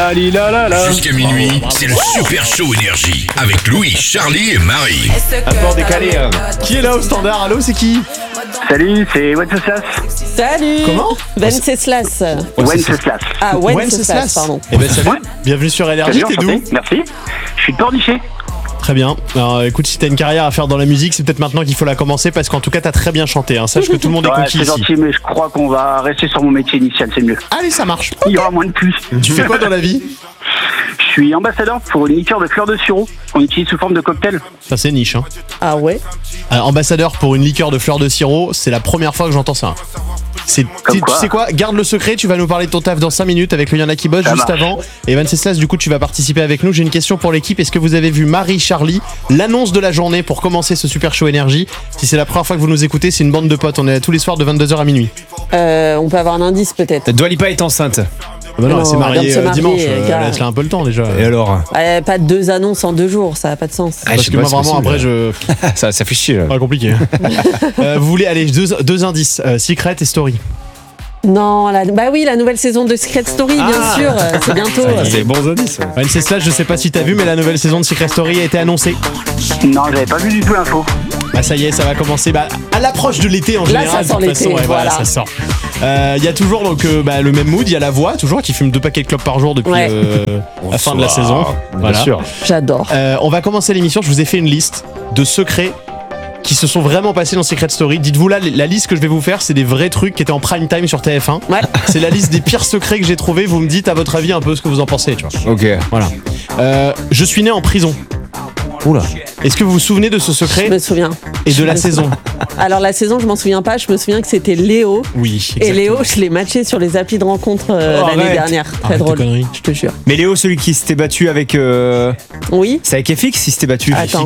Jusqu'à minuit, c'est le Super Show Énergie avec Louis, Charlie et Marie. Un peu en décalé. Qui est là au standard? Allô, c'est qui? Salut, c'est Wenceslas. Salut. Comment? Wenceslas. Wenceslas. Ah, Wenceslas, pardon. Eh ben salut, bienvenue sur Énergie, Salut, t'es d'où? enchanté. Merci. Je suis de Pornichet. Très bien. Alors écoute, si t'as une carrière à faire dans la musique, c'est peut-être maintenant qu'il faut la commencer parce qu'en tout cas t'as très bien chanté, hein. Sache que tout le monde est Ouais, conquis c'est ici. gentil, mais je crois qu'on va rester sur mon métier initial, c'est mieux. Allez, ça marche. Il y aura moins de plus. Tu fais quoi dans la vie? Je suis ambassadeur pour une liqueur de fleurs de sureau qu'on utilise sous forme de cocktail. Ça c'est niche, hein. Ah ouais. Ambassadeur pour une liqueur de fleurs de sirop, c'est la première fois que j'entends ça. Comme Tu quoi. sais quoi, garde le secret, tu vas nous parler de ton taf dans 5 minutes avec le Yana qui bosse Ça juste marche. avant. Et Wenceslas, du coup tu vas participer avec nous. J'ai une question pour l'équipe, est-ce que vous avez vu Marie, Charlie, l'annonce de la journée pour commencer ce Super Show Énergie? Si c'est la première fois que vous nous écoutez, c'est une bande de potes, on est là tous les soirs de 22h à minuit. On peut avoir un indice peut-être. Dua Lipa est enceinte. Ah bah non, Non, elle s'est elle mariée vient de se marier, dimanche, gars. laisse-la un peu le temps déjà. Et alors? Pas 2 annonces en 2 jours, ça n'a pas de sens. Ah, je Parce sais que pas, moi c'est vraiment possible. après je... Ça fait chier. Là. Pas compliqué. Vous voulez, allez, deux indices, Secret et Story. Non, bah oui, la nouvelle saison de Secret Story, bien sûr, c'est bientôt. C'est bons indices. Wenceslas, je sais pas si t'as vu, mais la nouvelle saison de Secret Story a été annoncée. Non, j'avais pas vu du tout l'info. Bah ça y est, ça va commencer à l'approche de l'été en Là, général. ça sent de toute façon, l'été, ouais, voilà, voilà. ça sort. Il y a toujours donc le même mood, il y a la voix toujours qui fume 2 paquets de clopes par jour depuis Ouais. la fin de la saison. Voilà. Bien sûr. J'adore. On va commencer l'émission, je vous ai fait une liste de secrets qui se sont vraiment passés dans Secret Story. Dites-vous là, la liste que je vais vous faire, c'est des vrais trucs qui étaient en prime time sur TF1. Ouais. C'est la liste des pires secrets que j'ai trouvés. Vous me dites à votre avis un peu ce que vous en pensez, tu vois. Ok. Voilà. Je suis né en prison. Oula. Est-ce que vous vous souvenez de ce Je secret me souviens. et de la saison? Alors la saison, je m'en souviens pas. Je me souviens que c'était Léo. Oui. Et Léo, je l'ai matché sur les applis de rencontre l'année arrête. dernière. Très Arrête tes drôle. conneries. Je te jure. Mais Léo, celui qui s'était battu avec. Oui. C'est avec FX, il s'était battu. Attends.